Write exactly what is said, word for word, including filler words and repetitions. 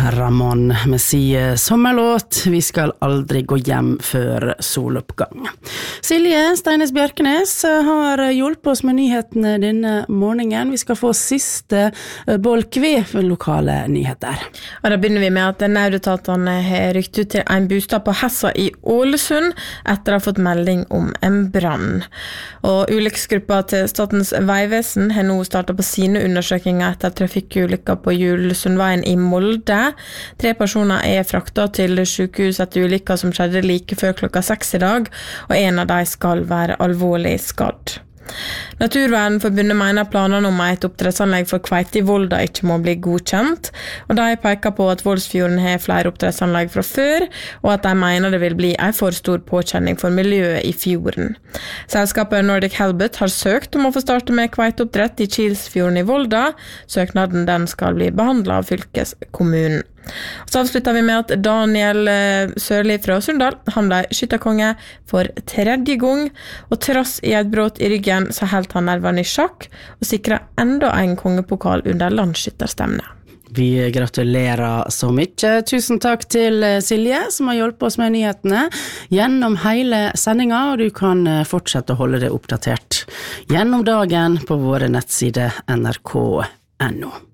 Ramón med sin sommerlåt Vi skal aldri gå hjem før soloppgang. Silje Steines Bjerkenes har hjulpet oss med nyhetene denne morgenen. Vi skal få siste bolk ved lokale nyheter. Og da begynner vi med at naudetatene har rykt ut til en bostad på Hessa i Ålesund etter å ha fått melding om en brann. Og ulykkesgruppa til Statens Vegvesen har nå startet på sine undersøkinger etter trafikkulykker på Julesundveien i Molde. Tre personer er fraktet til sykehus etter ulykker som skjedde like før klokka seks i dag, og en av dem skal være alvorlig skadd. Naturvernforbundet mener planene om et oppdrettsanlegg for kveite i Volda ikke må bli godkjent, og de peker på at Voldsfjorden har flere oppdrettsanlegg fra før, og at de mener det vil bli en for stor påkjenning for miljøet i fjorden. Selskapet Nordic Halibut har søkt om å få starte med kveiteoppdrett i Kilsfjorden i Volda. Søknaden den skal bli behandlet av fylkeskommunen. Så avslutter vi med at Daniel Sørli fra Sunndal, han ble skytterkonge for tredje gang, og trass i et brått i ryggen så helt han nervene i sjakk og sikret enda en kongepokal under landsskytterstevnet. Vi gratulerer så mye. Tusen takk til Silje som har hjulpet oss med nyhetene gjennom hele sendingen, og du kan fortsette å holde deg oppdatert gjennom dagen på våre nettsider N R K punktum N O.